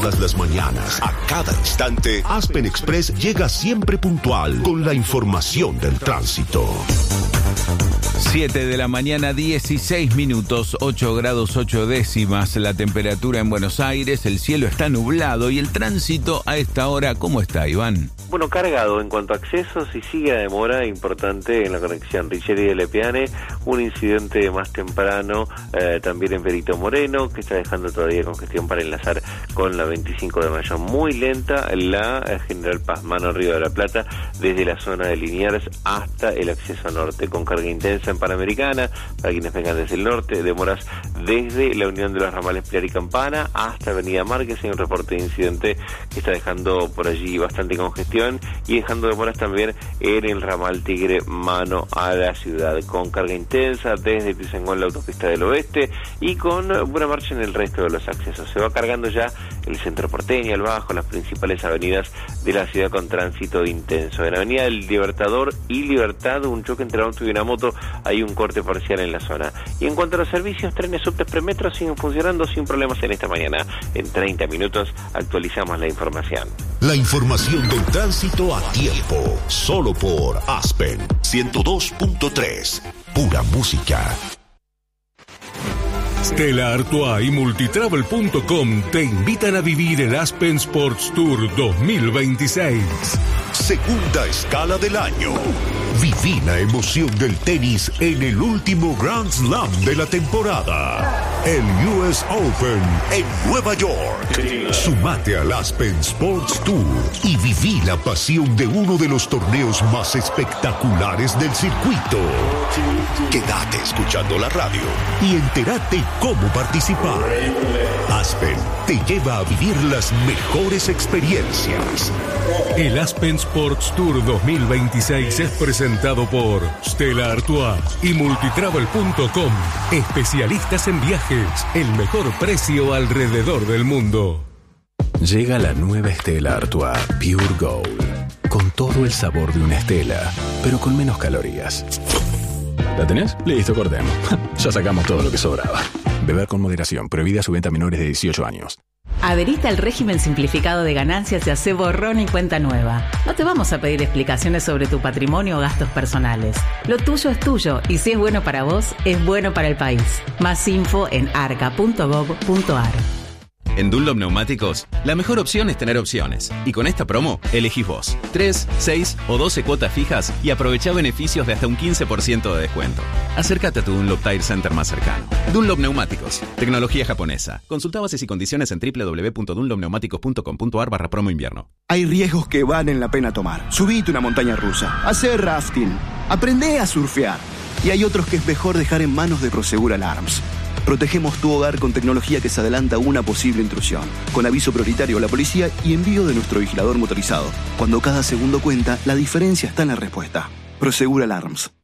Todas las mañanas, a cada instante, Aspen Express llega siempre puntual con la información del tránsito. 7 de la mañana, 16 minutos, 8 grados 8 décimas la temperatura en Buenos Aires, el cielo está nublado y el tránsito a esta hora, ¿cómo está, Iván? Bueno, cargado en cuanto a accesos y sigue a demora importante en la conexión Richeri de Lepiane, un incidente más temprano también en Perito Moreno, que está dejando todavía congestión para enlazar con la 25 de mayo. Muy lenta la General Paz, Mano Río de la Plata, desde la zona de Liniers hasta el acceso norte, con carga intensa en Panamericana, para quienes vengan desde el norte, demoras desde la unión de los ramales Pilar y Campana hasta Avenida Márquez. Hay un reporte de incidente que está dejando por allí bastante congestión y dejando demoras también en el ramal Tigre mano a la ciudad, con carga intensa desde Ituzaingó en la autopista del oeste y con buena marcha en el resto de los accesos. Se va cargando ya el centro porteño, el Bajo, las principales avenidas de la ciudad con tránsito intenso. En la avenida del Libertador y Libertad, un choque entre auto y una moto, hay un corte parcial en la zona. Y en cuanto a los servicios, trenes, subtes, premetros siguen funcionando sin problemas en esta mañana. En 30 minutos actualizamos la información. La información del tránsito a tiempo, solo por Aspen 102.3, pura música. Stella Artois y Multitravel.com te invitan a vivir el Aspen Sports Tour 2026. Segunda escala del año. Viví la emoción del tenis en el último Grand Slam de la temporada. El US Open en Nueva York. Sumate al Aspen Sports Tour y viví la pasión de uno de los torneos más espectaculares del circuito. Quédate escuchando la radio y entérate cómo participar. Aspen te lleva a vivir las mejores experiencias. El Aspen Sports Tour 2026 es presentado por Stella Artois y Multitravel.com. Especialistas en viajes, el mejor precio alrededor del mundo. Llega la nueva Stella Artois Pure Gold, con todo el sabor de una Stella, pero con menos calorías. ¿La tenés? Listo, cortemos. Ya sacamos todo lo que sobraba. Beber con moderación, prohibida su venta a menores de 18 años. Adherite al régimen simplificado de ganancias y hace borrón y cuenta nueva. No te vamos a pedir explicaciones sobre tu patrimonio o gastos personales. Lo tuyo es tuyo y si es bueno para vos, es bueno para el país. Más info en arca.gov.ar. En Dunlop Neumáticos, la mejor opción es tener opciones. Y con esta promo, elegís vos. 3, 6 o 12 cuotas fijas y aprovechá beneficios de hasta un 15% de descuento. Acércate a tu Dunlop Tire Center más cercano. Dunlop Neumáticos, tecnología japonesa. Consulta bases y condiciones en www.dunlopneumáticos.com.ar/promo invierno. Hay riesgos que valen la pena tomar. Subite una montaña rusa, hacer rafting, aprendé a surfear. Y hay otros que es mejor dejar en manos de Prosegur Alarms. Protegemos tu hogar con tecnología que se adelanta a una posible intrusión, con aviso prioritario a la policía y envío de nuestro vigilador motorizado. Cuando cada segundo cuenta, la diferencia está en la respuesta. Prosegur Alarms.